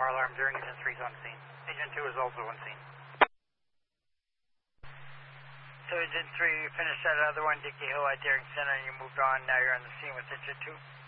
Car alarm during Agent 3 is on scene. Agent 2 is also on scene. So Agent 3, you finished that other one, Dickey Hill at Daring Center, and you moved on. Now you're on the scene with Agent 2.